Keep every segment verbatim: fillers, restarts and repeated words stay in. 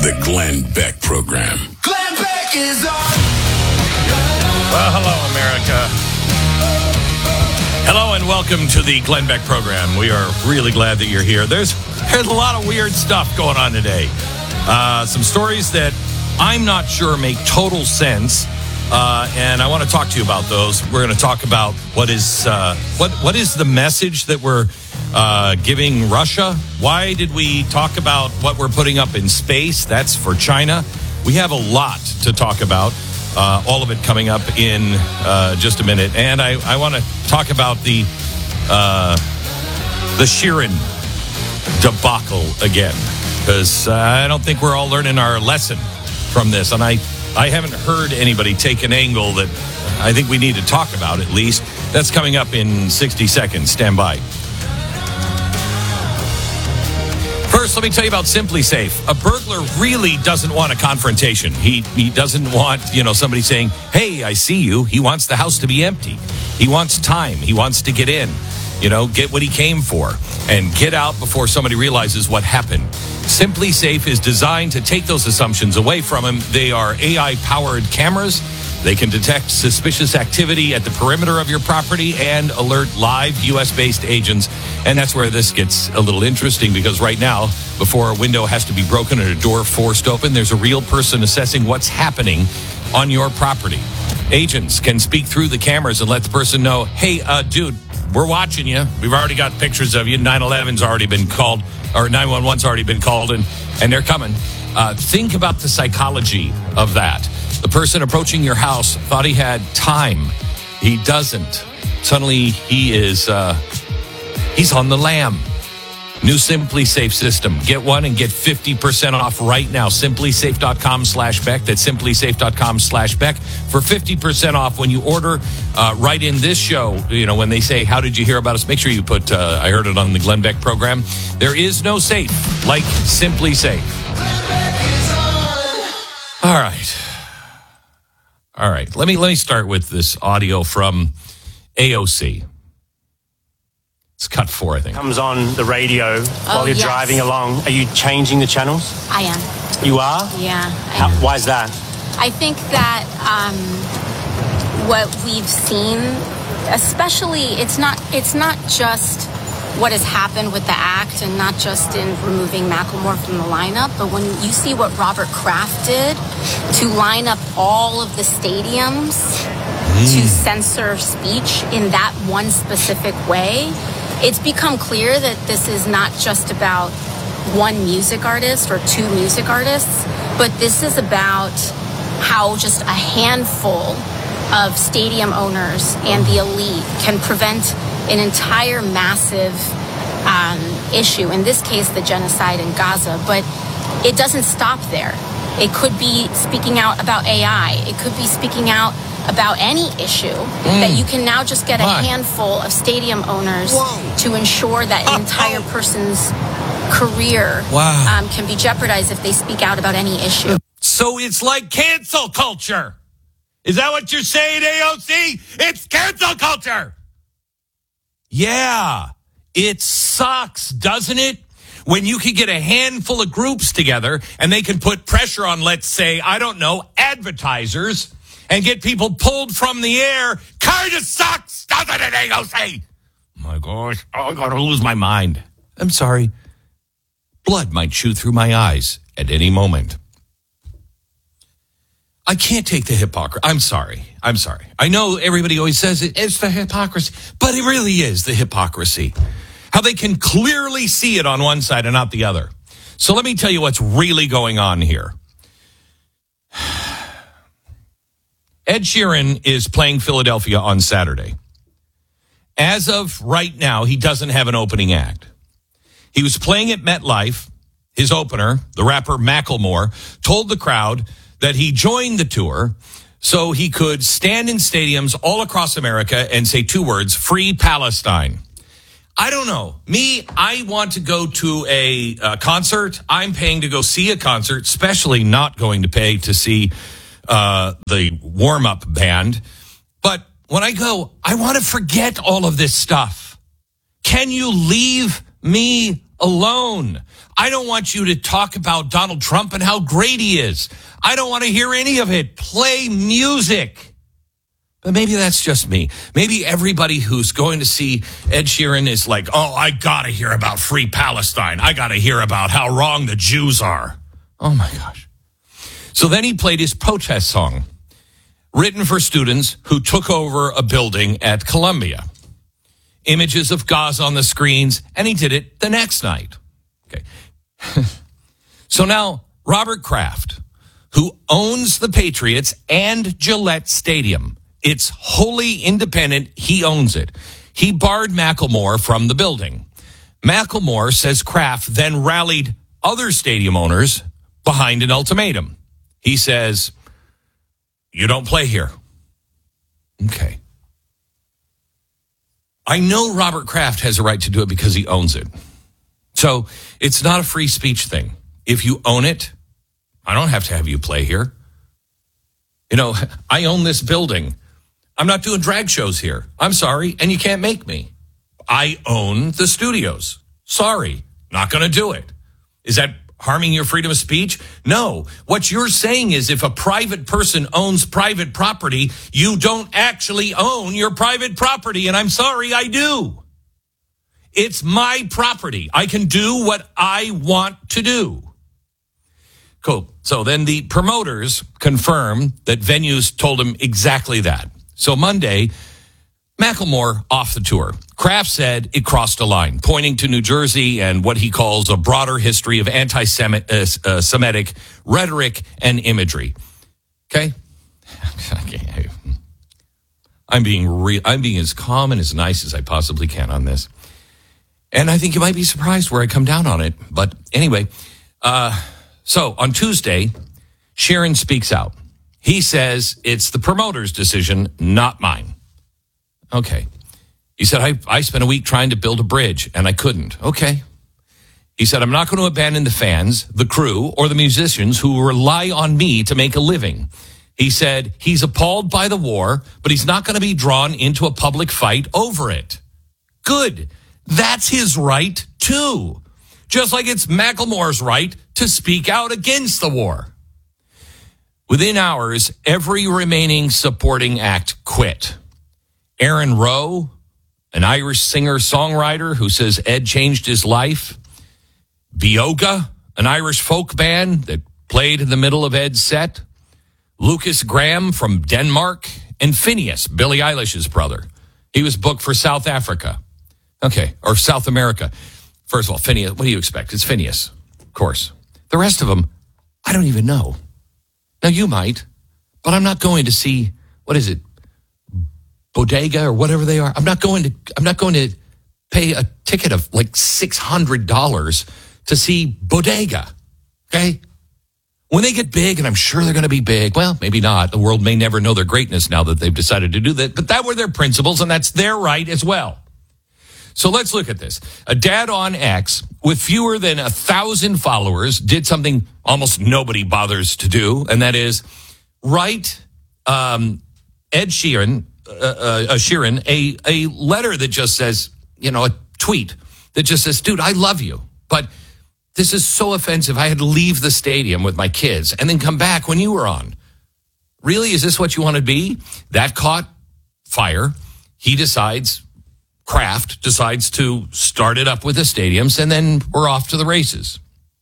The Glenn Beck Program. Glenn Beck is on. Well, hello, America. Hello and welcome to the Glenn Beck Program. We are really glad that you're here. There's, there's a lot of weird stuff going on today. Uh, some stories that I'm not sure make total sense, uh, and I want to talk to you about those. We're going to talk about what is uh, what what is the message that we're uh, giving Russia. Why did we talk about what we're putting up in space? That's for China. We have a lot to talk about. Uh, all of it coming up in uh, just a minute. And I, I want to talk about the uh, the Sheeran debacle again, because uh, I don't think we're all learning our lesson from this. And I, I haven't heard anybody take an angle that I think we need to talk about, at least. That's coming up in sixty seconds. Stand by. First, let me tell you about Simply Safe. A burglar really doesn't want a confrontation. He he doesn't want, you know, somebody saying, hey, I see you. He wants the house to be empty. He wants time. He wants to get in, you know, get what he came for and get out before somebody realizes what happened. Simply Safe is designed to take those assumptions away from him. They are A I-powered cameras. They can detect suspicious activity at the perimeter of your property and alert live U S-based agents. And that's where this gets a little interesting, because right now, before a window has to be broken and a door forced open, there's a real person assessing what's happening on your property. Agents can speak through the cameras and let the person know, hey, uh, dude, we're watching you. We've already got pictures of you. nine eleven's already been called, or nine one one's already been called, and, and they're coming. Uh, think about the psychology of that. The person approaching your house thought he had time. He doesn't. Suddenly, he is, uh, he's on the lam. New Simply Safe system. Get one and get fifty percent off right now. SimplySafe.com slash Beck. That's SimplySafe.com slash Beck for fifty percent off when you order uh, right in this show. You know, when they say, how did you hear about us? Make sure you put, uh, I heard it on the Glenn Beck program. There is no safe like Simply Safe. All right. All right, let me let me start with this audio from A O C. It's cut four, I think. Comes on the radio oh, while you're yes. driving along. Are you changing the channels? I am. You are? Yeah. How, why is that? I think that um, what we've seen, especially, it's not it's not just what has happened with the act and not just in removing Macklemore from the lineup, but when you see what Robert Kraft did to line up all of the stadiums mm. to censor speech in that one specific way, it's become clear that this is not just about one music artist or two music artists, but this is about how just a handful of stadium owners and the elite can prevent an entire massive um, issue, in this case, the genocide in Gaza. But it doesn't stop there. It could be speaking out about A I. It could be speaking out about any issue mm. that you can now just get a Why? handful of stadium owners Whoa. to ensure that an entire person's career wow. um, can be jeopardized if they speak out about any issue. So it's like cancel culture. Is that what you're saying, A O C? It's cancel culture. Yeah, it sucks, doesn't it? When you can get a handful of groups together and they can put pressure on, let's say, I don't know, advertisers, and get people pulled from the air. Kind of sucks, doesn't it, A O C? Oh my gosh, oh, I'm going to lose my mind. I'm sorry. Blood might shoot through my eyes at any moment. I can't take the hypocrisy. I'm sorry. I'm sorry. I know everybody always says it, it's the hypocrisy, but it really is the hypocrisy. How they can clearly see it on one side and not the other. So let me tell you what's really going on here. Ed Sheeran is playing Philadelphia on Saturday. As of right now, he doesn't have an opening act. He was playing at MetLife. His opener, the rapper Macklemore, told the crowd that he joined the tour so he could stand in stadiums all across America and say two words, Free Palestine. I don't know. Me, I want to go to a, a concert. I'm paying to go see a concert, especially not going to pay to see uh, the warm-up band. But when I go, I want to forget all of this stuff. Can you leave me alone. I don't want you to talk about Donald Trump and how great he is. I don't want to hear any of it. Play music. But maybe that's just me. Maybe everybody who's going to see Ed Sheeran is like, oh, I got to hear about free Palestine. I got to hear about how wrong the Jews are. Oh, my gosh. So then he played his protest song, written for students who took over a building at Columbia. Images of Gaza on the screens, and he did it the next night. Okay. So now Robert Kraft, who owns the Patriots and Gillette Stadium, it's wholly independent. He owns it. He barred Macklemore from the building. Macklemore says Kraft then rallied other stadium owners behind an ultimatum. He says, you don't play here. Okay. I know Robert Kraft has a right to do it because he owns it. So it's not a free speech thing. If you own it, I don't have to have you play here. You know, I own this building. I'm not doing drag shows here. I'm sorry, and you can't make me. I own the studios. Sorry, not going to do it. Is that harming your freedom of speech? No. What you're saying is if a private person owns private property, you don't actually own your private property, and I'm sorry, I do. It's my property. I can do what I want to do. Cool. So then the promoters confirm that venues told him exactly that. So Monday, Macklemore off the tour. Kraft said it crossed a line, pointing to New Jersey and what he calls a broader history of anti-Semitic uh, uh, Semitic rhetoric and imagery. Okay? I'm being re- I'm being as calm and as nice as I possibly can on this. And I think you might be surprised where I come down on it. But anyway, uh, so on Tuesday, Sheeran speaks out. He says it's the promoter's decision, not mine. Okay. He said, I, I spent a week trying to build a bridge, and I couldn't. Okay. He said, I'm not going to abandon the fans, the crew, or the musicians who rely on me to make a living. He said he's appalled by the war, but he's not going to be drawn into a public fight over it. Good. That's his right, too. Just like it's Macklemore's right to speak out against the war. Within hours, every remaining supporting act quit. Aaron Rowe, an Irish singer-songwriter who says Ed changed his life. Bioga, an Irish folk band that played in the middle of Ed's set. Lucas Graham from Denmark. And Phineas, Billie Eilish's brother. He was booked for South Africa. Okay, or South America. First of all, Phineas, what do you expect? It's Phineas, of course. The rest of them, I don't even know. Now, you might, but I'm not going to see, what is it, Bodega or whatever they are. I'm not going to, I'm not going to pay a ticket of like six hundred dollars to see Bodega, okay? When they get big, and I'm sure they're going to be big, well, maybe not. The world may never know their greatness now that they've decided to do that, but that were their principles, and that's their right as well. So let's look at this. A dad on X with fewer than a thousand followers did something almost nobody bothers to do, and that is write um, Ed Sheeran, uh, uh, Sheeran a, a letter that just says, you know, a tweet that just says, dude, I love you, but this is so offensive. I had to leave the stadium with my kids and then come back when you were on. Really? Is this what you want to be? That caught fire. He decides... Kraft decides to start it up with the stadiums, and then we're off to the races.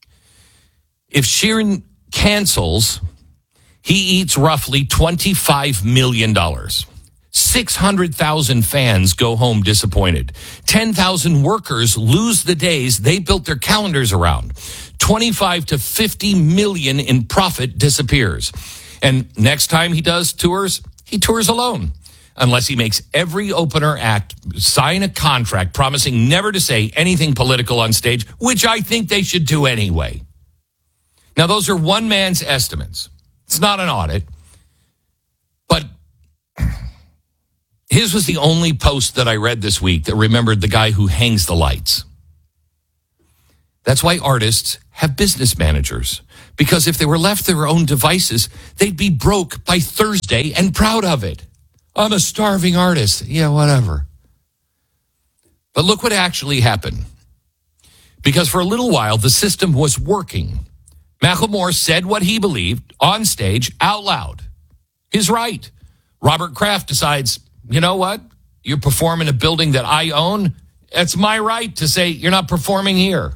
If Sheeran cancels, he eats roughly twenty-five million dollars. six hundred thousand fans go home disappointed. ten thousand workers lose the days they built their calendars around. twenty-five to fifty million in profit disappears. And next time he does tours, he tours alone. Unless he makes every opener act sign a contract promising never to say anything political on stage, which I think they should do anyway. Now, those are one man's estimates. It's not an audit. But his was the only post that I read this week that remembered the guy who hangs the lights. That's why artists have business managers. Because if they were left to their own devices, they'd be broke by Thursday and proud of it. I'm a starving artist. Yeah, whatever. But look what actually happened. because for a little while, the system was working. Macklemore said what he believed on stage out loud. His right. Robert Kraft decides, you know what? You perform in a building that I own. It's my right to say you're not performing here.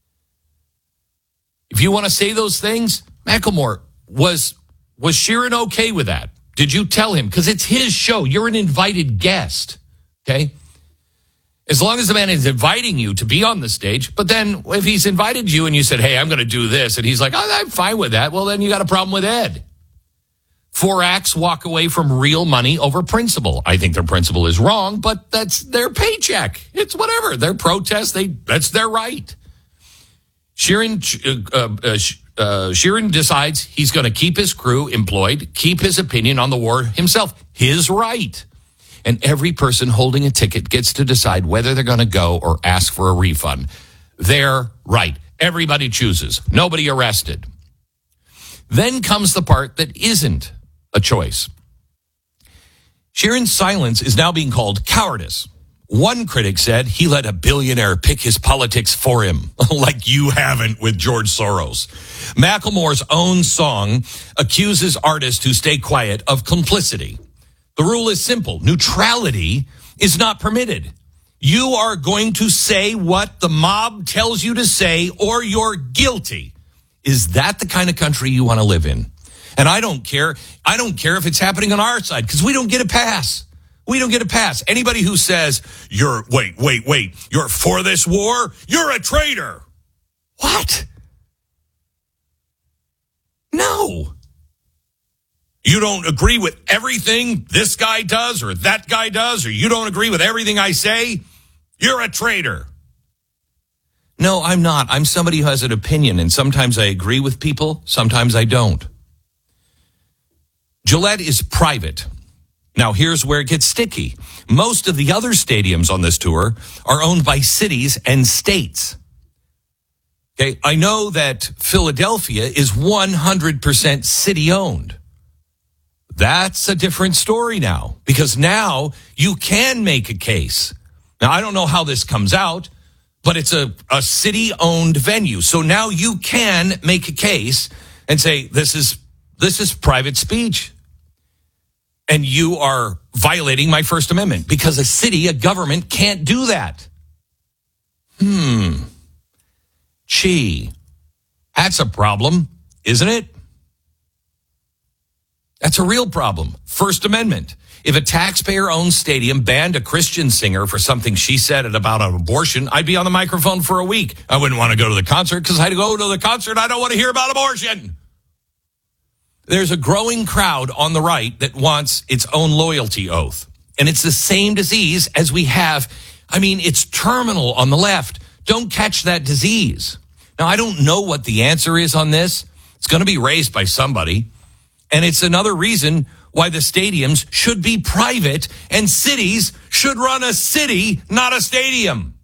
If you want to say those things, Macklemore, was, was Sheeran okay with that? Did you tell him? Because it's his show. You're an invited guest, okay? As long as the man is inviting you to be on the stage, but then if he's invited you and you said, hey, I'm going to do this, and he's like, oh, I'm fine with that, well, then you got a problem with Ed. Four acts walk away from real money over principle. I think their principle is wrong, but that's their paycheck. It's whatever. Their protest, they that's their right. Sheeran, uh, uh, uh, Sheeran decides he's going to keep his crew employed, keep his opinion on the war himself. His right. And every person holding a ticket gets to decide whether they're going to go or ask for a refund. Their right. Everybody chooses. Nobody arrested. Then comes the part that isn't a choice. Sheeran's silence is now being called cowardice. One critic said he let a billionaire pick his politics for him, like you haven't with George Soros. Macklemore's own song accuses artists who stay quiet of complicity. The rule is simple. Neutrality is not permitted. You are going to say what the mob tells you to say, or you're guilty. Is that the kind of country you want to live in? And I don't care. I don't care if it's happening on our side, because we don't get a pass. We don't get a pass. Anybody who says, you're, wait, wait, wait, you're for this war, you're a traitor. What? No. You don't agree with everything this guy does or that guy does, or you don't agree with everything I say, you're a traitor. No, I'm not. I'm somebody who has an opinion, and sometimes I agree with people, sometimes I don't. Gillette is private. Now, here's where it gets sticky. Most of the other stadiums on this tour are owned by cities and states. Okay, I know that Philadelphia is one hundred percent city-owned. That's a different story now, because now you can make a case. Now, I don't know how this comes out, but it's a, a city-owned venue. So now you can make a case and say, this is this is private speech. And you are violating my First Amendment, because a city, a government can't do that. Hmm. Gee, that's a problem, isn't it? That's a real problem. First Amendment. If a taxpayer-owned stadium banned a Christian singer for something she said about an abortion, I'd be on the microphone for a week. I wouldn't want to go to the concert, because I'd go to the concert, I don't want to hear about abortion. There's a growing crowd on the right that wants its own loyalty oath. And it's the same disease as we have. I mean, it's terminal on the left. Don't catch that disease. Now, I don't know what the answer is on this. It's going to be raised by somebody. And it's another reason why the stadiums should be private and cities should run a city, not a stadium.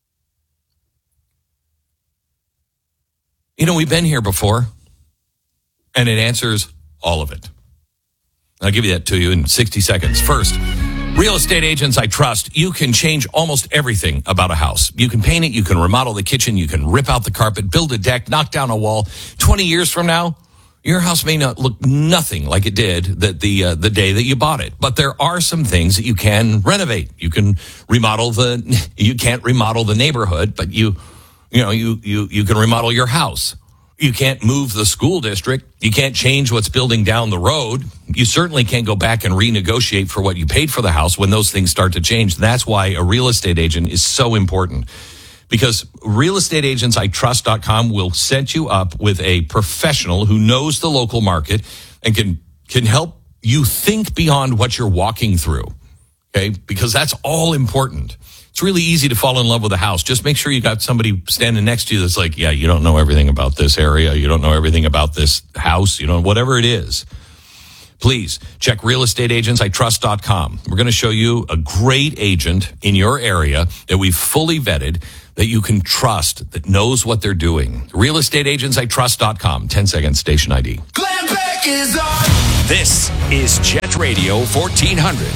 You know, we've been here before, and it answers all of it. I'll give you that to you in sixty seconds. First, real estate agents I trust. You can change almost everything about a house. You can paint it, you can remodel the kitchen, you can rip out the carpet, build a deck, knock down a wall. twenty years from now, your house may not look nothing like it did that the uh, the day that you bought it. But there are some things that you can renovate. You can remodel the you can't remodel the neighborhood, but you you know, you you you can remodel your house. You can't move the school district. You can't change what's building down the road. You certainly can't go back and renegotiate for what you paid for the house when those things start to change. That's why a real estate agent is so important, because real estate agents I trust dot com will set you up with a professional who knows the local market and can can help you think beyond what you're walking through. Okay? Because that's all important. It's really easy to fall in love with a house. Just make sure you got somebody standing next to you that's like, yeah, you don't know everything about this area. You don't know everything about this house. You know, whatever it is. Please check real estate agents I trust dot com. We're going to show you a great agent in your area that we've fully vetted, that you can trust, that knows what they're doing. real estate agents I trust dot com. ten seconds, station I D. Glenn Beck is on. This is Jet Radio fourteen hundred.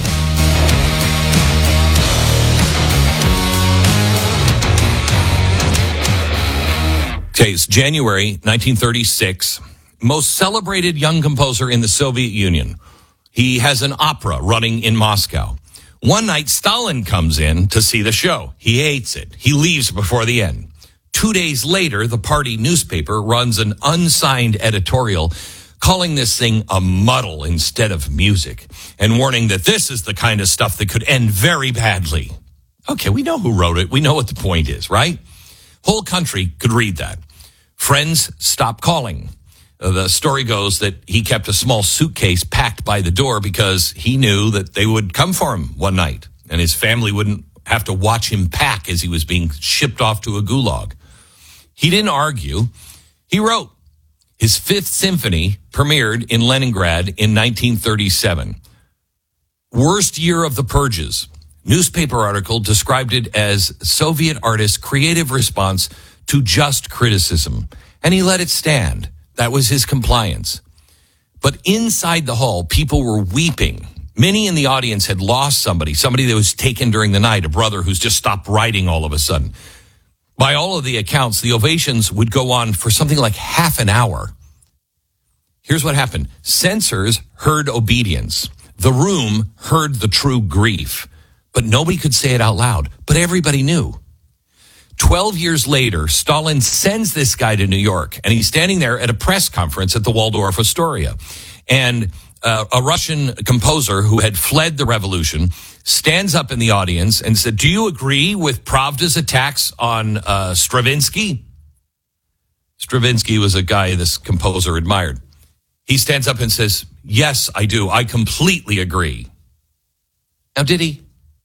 Okay, it's January nineteen thirty-six. Most celebrated young composer in the Soviet Union. He has an opera running in Moscow. One night, Stalin comes in to see the show. He hates it. He leaves before the end. Two days later, the party newspaper runs an unsigned editorial calling this thing a muddle instead of music and warning that this is the kind of stuff that could end very badly. Okay, we know who wrote it. We know what the point is, right? Whole country could read that. Friends stopped calling. Uh, the story goes that he kept a small suitcase packed by the door because he knew that they would come for him one night and his family wouldn't have to watch him pack as he was being shipped off to a gulag. He didn't argue. He wrote. His Fifth Symphony premiered in Leningrad in nineteen thirty-seven. Worst year of the purges. Newspaper article described it as Soviet artist's creative response to just criticism. And he let it stand. That was his compliance. But inside the hall, people were weeping. Many in the audience had lost somebody, somebody that was taken during the night, a brother who's just stopped writing all of a sudden. By all of the accounts, the ovations would go on for something like half an hour. Here's what happened. Censors heard obedience. The room heard the true grief. But nobody could say it out loud. But everybody knew. Twelve years later, Stalin sends this guy to New York, and he's standing there at a press conference at the Waldorf Astoria. And uh, a Russian composer who had fled the revolution stands up in the audience and said, do you agree with Pravda's attacks on uh, Stravinsky? Stravinsky was a guy this composer admired. He stands up and says, yes, I do. I completely agree. Now, did he?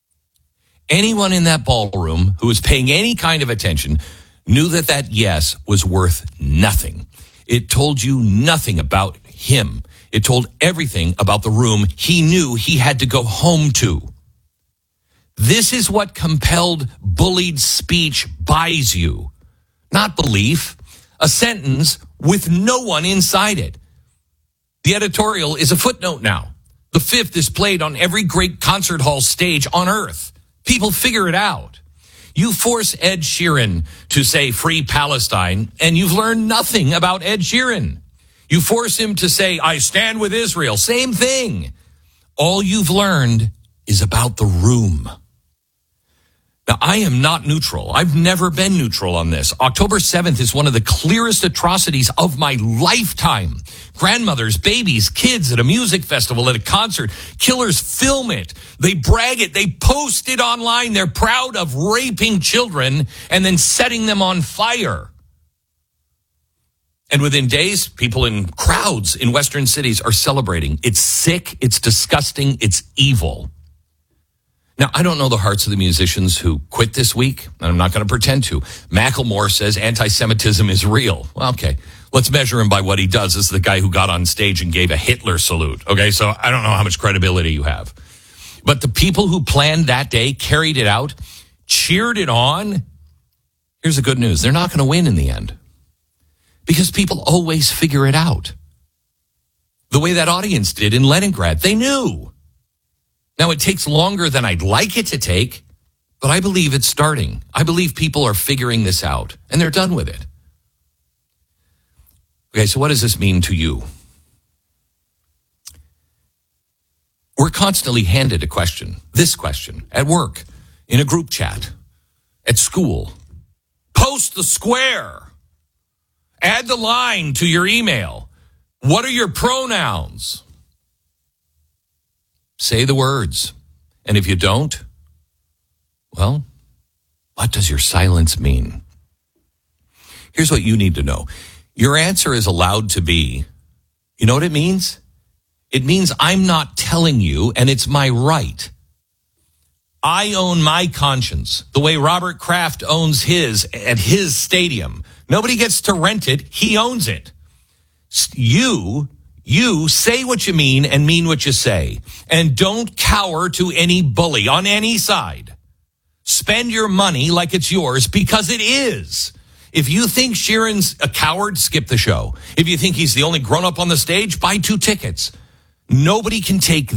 Anyone in that ballroom who was paying any kind of attention knew that that yes was worth nothing. It told you nothing about him. It told everything about the room he knew he had to go home to. This is what compelled, bullied speech buys you. Not belief. A sentence with no one inside it. The editorial is a footnote now. The Fifth is played on every great concert hall stage on earth. People figure it out. You force Ed Sheeran to say free Palestine, and you've learned nothing about Ed Sheeran. You force him to say, I stand with Israel. Same thing. All you've learned is about the room. Now, I am not neutral. I've never been neutral on this. October seventh is one of the clearest atrocities of my lifetime. Grandmothers, babies, kids at a music festival, at a concert. Killers film it. They brag it. They post it online. They're proud of raping children and then setting them on fire. And within days, people in crowds in Western cities are celebrating. It's sick. It's disgusting. It's evil. Now, I don't know the hearts of the musicians who quit this week, and I'm not going to pretend to. Macklemore says anti-Semitism is real. Well, okay, let's measure him by what he does. This is the guy who got on stage and gave a Hitler salute. Okay, so I don't know how much credibility you have. But the people who planned that day, carried it out, cheered it on. Here's the good news. They're not going to win in the end. Because people always figure it out. The way that audience did in Leningrad. They knew. Now, it takes longer than I'd like it to take, but I believe it's starting. I believe people are figuring this out, and they're done with it. Okay, so what does this mean to you? We're constantly handed a question, this question, at work, in a group chat, at school. Post the square. Add the line to your email. What are your pronouns? Say the words. And if you don't, well, what does your silence mean? Here's what you need to know. Your answer is allowed to be, you know what it means? It means I'm not telling you, and it's my right. I own my conscience, the way Robert Kraft owns his at his stadium. Nobody gets to rent it. He owns it. You... You say what you mean and mean what you say. And don't cower to any bully on any side. Spend your money like it's yours because it is. If you think Sheeran's a coward, skip the show. If you think he's the only grown-up on the stage, buy two tickets. Nobody can take